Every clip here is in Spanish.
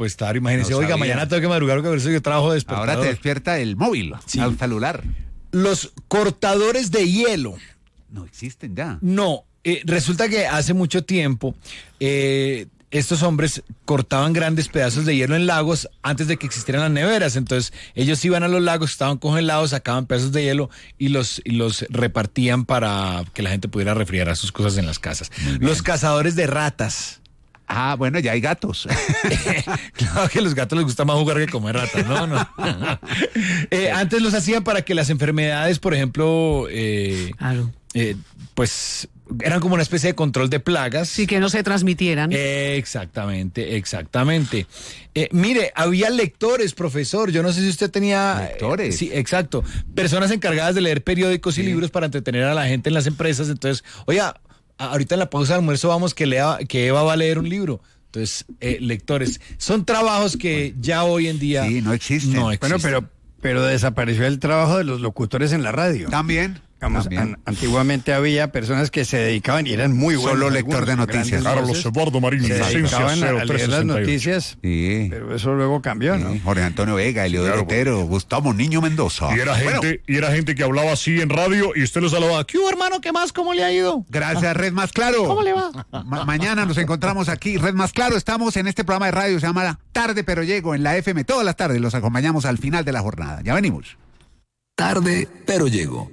pues claro, imagínense, No oiga, sabía. mañana tengo que madrugar porque a veces yo trabajo de despertador. Ahora te despierta el móvil, Sí. al celular. Los cortadores de hielo. No existen ya. No, resulta que hace mucho tiempo estos hombres cortaban grandes pedazos de hielo en lagos antes de que existieran las neveras. Entonces ellos iban a los lagos, estaban congelados, sacaban pedazos de hielo y los repartían para que la gente pudiera refrigerar sus cosas en las casas. Los cazadores de ratas. Ah, bueno, ya hay gatos. Claro que a los gatos les gusta más jugar que comer ratas, ¿no? No. Antes los hacían para que las enfermedades, por ejemplo, Claro. pues eran como una especie de control de plagas. Sí, que no se transmitieran. Exactamente, exactamente. Mire, había lectores, profesor. Yo no sé si usted tenía... ¿Lectores? Sí, exacto. Personas encargadas de leer periódicos y libros para entretener a la gente en las empresas. Entonces, oiga, ahorita en la pausa de almuerzo vamos que Eva va a leer un libro. Entonces, lectores. Son trabajos que ya hoy en día... Sí, no existen. No existen. Bueno, pero desapareció el trabajo de los locutores en la radio. También. Digamos, también. antiguamente había personas que se dedicaban y eran muy buenos. Solo lector de algunos, noticias. grandes Carlos voces, Eduardo Marín, se dedicaban a leer las 0368. noticias, Sí. pero eso luego cambió, ¿no? Sí, Jorge Antonio Vega, Eliodoro claro, Otero, Gustavo Niño Mendoza. Y era gente que hablaba así en radio y usted lo saludaba. ¿Qué hubo, hermano? ¿Qué más? ¿Cómo le ha ido? Gracias, Red Más Claro. ¿Cómo le va? Mañana nos encontramos aquí, Red Más Claro. Estamos en este programa de radio, se llama Tarde Pero Llego, en la FM. Todas las tardes los acompañamos al final de la jornada. Ya venimos. Tarde, pero llego.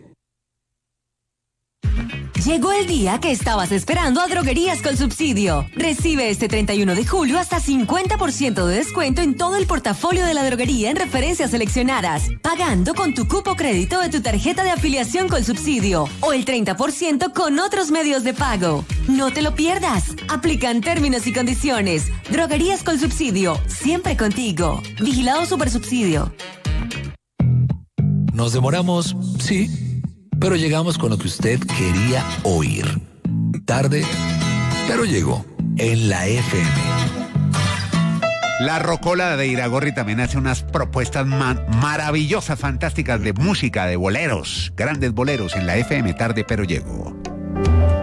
Llegó el día que estabas esperando a Droguerías con Subsidio. Recibe este 31 de julio hasta 50% de descuento en todo el portafolio de la droguería en referencias seleccionadas, pagando con tu cupo crédito de tu tarjeta de afiliación con Subsidio o el 30% con otros medios de pago. No te lo pierdas. Aplican términos y condiciones. Droguerías con Subsidio, siempre contigo. Vigilado Supersubsidio. Nos demoramos, sí, pero llegamos con lo que usted quería oír. Tarde, pero llegó en la FM. La Rocola de Iragorri también hace unas propuestas maravillosas, fantásticas de música, de boleros, grandes boleros en la FM. Tarde Pero Llego.